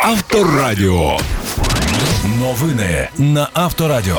Авторадіо. Новини на Авторадіо.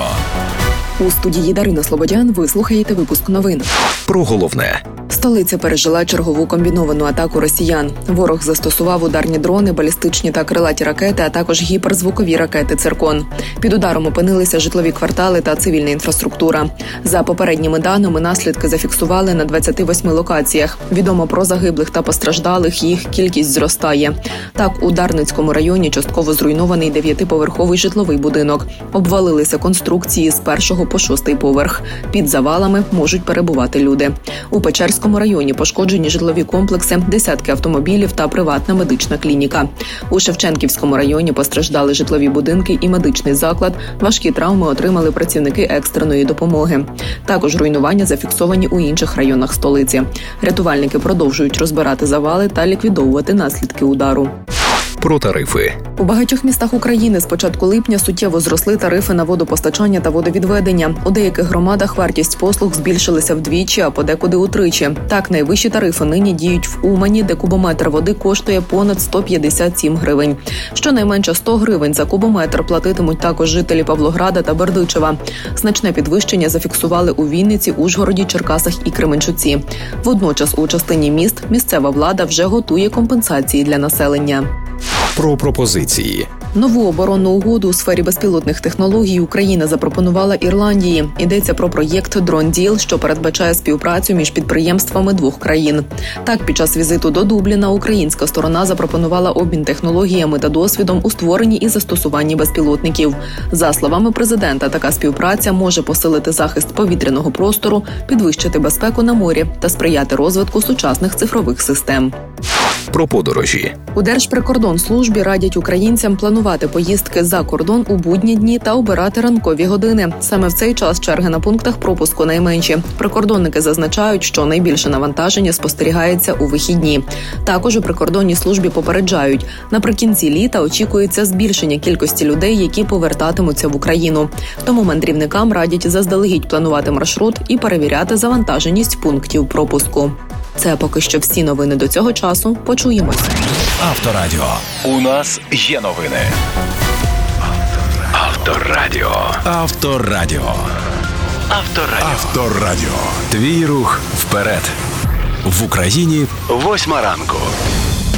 У студії Дарина Слободян ви слухаєте випуск новин. Про головне. Столиця пережила чергову комбіновану атаку росіян. Ворог застосував ударні дрони, балістичні та крилаті ракети, а також гіперзвукові ракети «Циркон». Під ударом опинилися житлові квартали та цивільна інфраструктура. За попередніми даними, наслідки зафіксували на 28 локаціях. Відомо про загиблих та постраждалих, їх кількість зростає. Так, у Дарницькому районі частково зруйнований 9-поверховий житловий будинок. Обвалилися конструкції з 1 по 6 поверх. Під завалами можуть перебувати люди. У Печерському районі пошкоджені житлові комплекси, десятки автомобілів та приватна медична клініка. У Шевченківському районі постраждали житлові будинки і медичний заклад. Важкі травми отримали працівники екстреної допомоги. Також руйнування зафіксовані у інших районах столиці. Рятувальники продовжують розбирати завали та ліквідовувати наслідки удару. Про тарифи. У багатьох містах України з початку липня суттєво зросли тарифи на водопостачання та водовідведення. У деяких громадах вартість послуг збільшилася вдвічі, а подекуди утричі. Так, найвищі тарифи нині діють в Умані, де кубометр води коштує понад 157 гривень. Щонайменше 100 гривень за кубометр платитимуть також жителі Павлограда та Бердичева. Значне підвищення зафіксували у Вінниці, Ужгороді, Черкасах і Кременчуці. Водночас у частині міст місцева влада вже готує компенсації для населення. Про пропозиції. Нову оборонну угоду у сфері безпілотних технологій Україна запропонувала Ірландії. Йдеться про проєкт «Дрон Діл», що передбачає співпрацю між підприємствами двох країн. Так, під час візиту до Дубліна українська сторона запропонувала обмін технологіями та досвідом у створенні і застосуванні безпілотників. За словами президента, така співпраця може посилити захист повітряного простору, підвищити безпеку на морі та сприяти розвитку сучасних цифрових систем. Про подорожі. У Держприкордонслужбі радять українцям планувати поїздки за кордон у будні дні та обирати ранкові години. Саме в цей час черги на пунктах пропуску найменші. Прикордонники зазначають, що найбільше навантаження спостерігається у вихідні. Також у прикордонній службі попереджають, наприкінці літа очікується збільшення кількості людей, які повертатимуться в Україну. Тому мандрівникам радять заздалегідь планувати маршрут і перевіряти завантаженість пунктів пропуску. Це поки що всі новини до цього часу. Почуємось. Авторадіо. У нас є новини. Авторадіо. Авторадіо. Авторадіо. Твій рух вперед. В Україні 8 ранку.